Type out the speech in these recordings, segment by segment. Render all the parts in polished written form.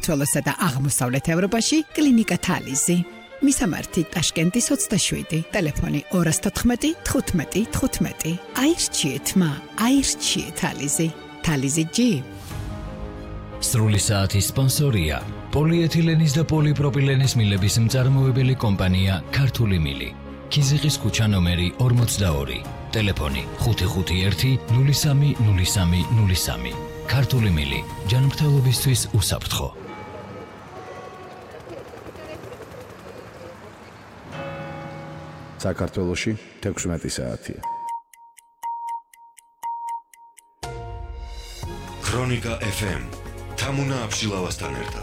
საქართველოსა და აღმოსავლეთ ევროპაში კლინიკა თალიზი. მისამართი ტაშკენტის 27, ტელეფონი 214 15 15. აირჩიეთ მა, აირჩიეთ თალიზი. თალიზი G. სრული საათის სპონსორია პოლიეთილენის და პოლიპროპილენის მილების მწარმოებელი კომპანია ქართული მილი. ქიზიყის ქუჩა ნომერი 42, ტელეფონი 551 03 03 03. ქართული მილი, ჯანმრთელობისთვის უსაფრთხო. საქართველოში 16 საათია. ქრონიკა FM. თამუნა აბშილავასთან ერთად.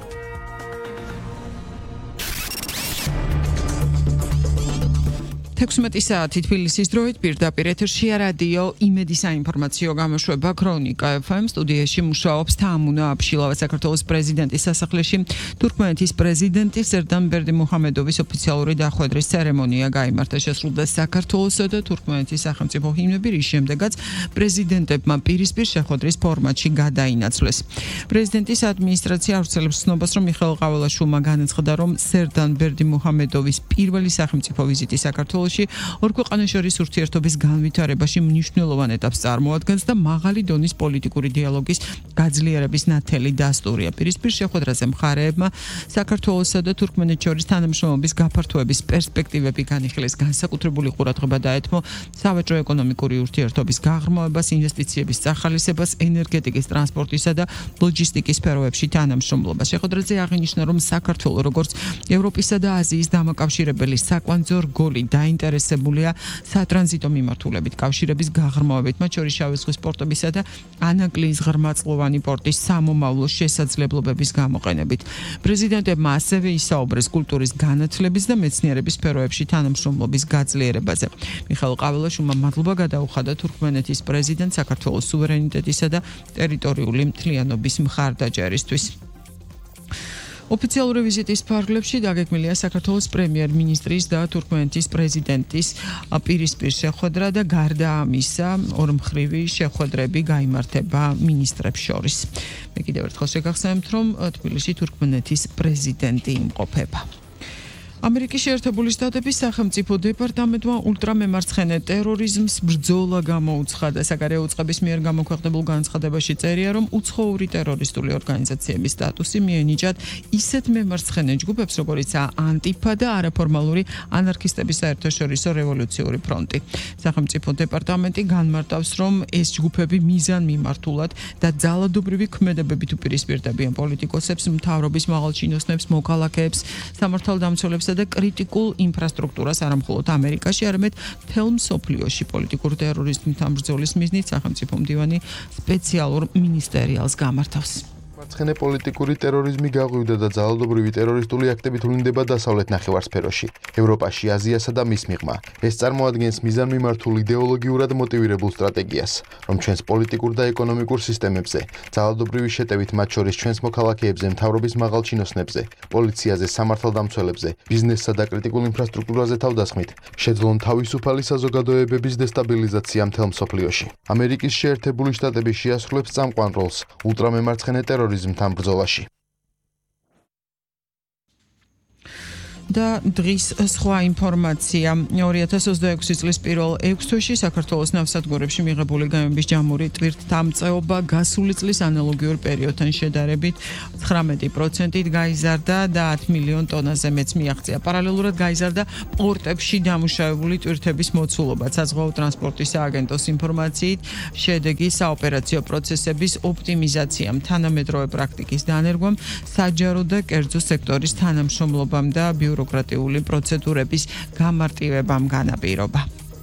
თექვსმეტი საათი თბილისის დროით პირდაპირ ეთერშია რადიო იმედის საინფორმაციო გამოშვება ქრონიკა FM. სტუდიაში მუშაობს თამუნა აბშილავა, საქართველოს პრეზიდენტის სასახლეში თურქმენეთის პრეზიდენტის ერდან ბერდიმუჰამედოვის ოფიციალური დახვედრის ცერემონია გაიმართა. შესრულდა საქართველოსა და თურქმენეთის სახელმწიფო ჰიმნები, რის შემდეგაც პრეზიდენტებმა პირისპირ შეხვედრის ფორმატში გადაინაცვლეს. პრეზიდენტის ადმინისტრაცია ავრცელებს ცნობას, რომ მიხეილ ყაველაშვილმა განაცხადა, რომ ერდან ბერდიმუჰამედოვის პირველი სახელმწიფო ვიზიტი საქართველოს ორ ქვეყანას შორის ურთიერთობის განვითარებაში მნიშვნელოვან ეტაპს წარმოადგენს და მაღალი დონის პოლიტიკური დიალოგის გაძლიერების ნათელი დასტურია. პირისპირ შეხვედრაზე მხარეებმა საქართველოსა და თურქმენეთს შორის თანამშრომლობის გაფართოების პერსპექტივები განიხილეს. განსაკუთრებული ყურადღება დაეთმო სავაჭრო ეკონომიკური ურთიერთობის გაღრმავებას, ინვესტიციების წახალისებას, ენერგეტიკის, ტრანსპორტისა და ლოჯისტიკის სფეროებში თანამშრომლობას. შეხვედრაზე აღინიშნა, რომ საქართველოს როგორც ევროპისა და აზიის დამაკავშირებელი საკვანძო რგოლი დაინტერესებულია სატრანზიტო მიმართულებით კავშირების გაღრმავებით, მათ შორის შავი ზღვის პორტებისა და ანაკლიის ღრმაწლოვანი პორტის სამომავლო შესაძლებლობების გამოყენებით. პრეზიდენტებმა ასევე ისაუბრეს კულტურის განათლების და მეცნიერების სფეროებში თანამშრომლობის გაძლიერებაზე. მიხეილ ყაველაშვილმა მადლობა გადაუხადა თურქმენეთის პრეზიდენტს საქართველოს სუვერენიტეტისა და ტერიტორიული მთლიანობის მხარდაჭერისთვის. ოფიციალური ვიზიტის ფარგლებში დაგეგმილია საქართველოს პრემიერ-მინისტრის და თურქმენეთის პრეზიდენტის პირისპირ შეხვედრა და გარდა ამისა ორმხრივი შეხვედრები გაიმართება მინისტრებს შორის. მე კიდევ ერთხელ შეგახსენებთ, რომ თბილისში თურქმენეთის პრეზიდენტი იმყოფება. ამერიკის შეერთებული შტატების სახელმწიფო დეპარტამენტმა ულტრამემარცხენე ტერორიზმს ბრძოლა გამოუცხადა. საგარეო უწყების მიერ გამოქვეყნებულ განცხადებაში წერია, რომ უცხოური ტერორისტული ორგანიზაციების სტატუსი მიენიჭათ ისეთ მემარცხენე ჯგუფებს, როგორიცაა ანტიფა და არაფორმალური ანარქისტების საერთაშორისო რევოლუციური ფრონტი. სახელმწიფო დეპარტამენტი განმარტავს, რომ ეს ჯგუფები მიზანმიმართულად და ძალადობრივი ქმედებებით უპირისპირდებიან პოლიტიკოსებს, მთავრობის მაღალჩინოსნებს, მოქალაქეებს, სამართალდამცველებს და კრიტიკულ ინფრასტრუქტურას არა მხოლოდ ამერიკაში, არამედ მთელ მსოფლიოში. პოლიტიკურ ტერორიზმთან ბრძოლის მიზნით სახელმწიფო მდივანი სპეციალურ მინისტერიალს გამართავს. მარცხენა პოლიტიკური ტერორიზმი გაღვივდა და ძალადობრივი ტერორისტული აქტები თვლინდება დასავლეთ ნახევარსფეროში, ევროპაში, აზიასა და მის მიღმა. ეს წარმოადგენს მიზანმიმართულ იდეოლოგიურად მოტივირებულ სტრატეგიას, რომ ჩვენს პოლიტიკურ და ეკონომიკურ სისტემებზე, ძალადობრივი შეტევით მათ შორის ჩვენს მოქალაქეებზე, მთავრობის მაღალჩინოსნებზე, პოლიციაზე, სამართალდამცველებზე, ბიზნესსა და კრიტიკულ ინფრასტრუქტურაზე თავდასხმით, შეძლონ თავისუფალი საზოგადოებების დესტაბილიზაცია მთელ მსოფლიოში. ამერიკის შეერთებული შტატები შეასრულებს წამყვან როლს ულტრამემარცხენე ტერორიზმთან ბრძოლაში. და დღის სხვა ინფორმაცია. 2026 წლის პირველ 6 თვეში საქართველოს ნავსადგურებში მიღებული გამების ჯამური ტვირთთამწეობა გასული წლის ანალოგიურ პერიოდთან შედარებით 19%-ით გაიზარდა და 10 მილიონ ტონაზე მეც მიაღწია. პარალელურად გაიზარდა პორტებში დამუშავებული ტვირთების მოცულობა. საზღვაო ტრანსპორტის სააგენტოს ინფორმაციით, შედეგი საოპერაციო პროცესების ოპტიმიზაციამ, თანამედროვე პრაქტიკის დანერგვამ, საჯარო და კერძო სექტორის თანამშრომლობამ და ბიუროკრატიული პროცედურების გამარტივებამ განაპირობა.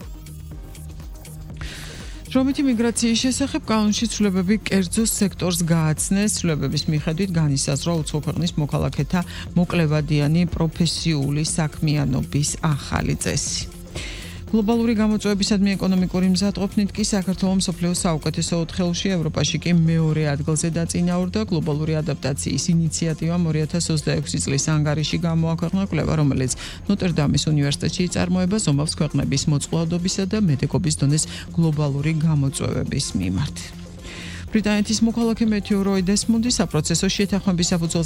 შრომითი მიგრაციის შესახებ კანონში ცვლილებები კერძო სექტორს გააცნეს. ცვლილებების მიხედვით განისაზღვრა უცხო ქვეყნის მოქალაქეთა მოკლებადიანი პროფესიული საქმიანობის ახალი წესი. გლობალური გამოწვევებისადმი ეკონომიკური მზადყოფნით კი საქართველოს მსოფლიოს საუკეთესო 4-ში, ევროპაში კი მეორე ადგილზე დაწინაურდა. გლობალური ადაპტაციის ინიციატივამ 2026 წლის ანგარიში გამოაქვეყნა კვლევა, რომელიც ნოტრ-დამის უნივერსიტეტში იწარმოება ზომავს ქვეყნების მოწყვლადობისა და მედეგობის დონეს გლობალური გამოწვევების მიმართ. ბრიტანეთის მოქალაქე მეთიუ როი დესმონდი საპროცესო შეთანხმების საფუძველზე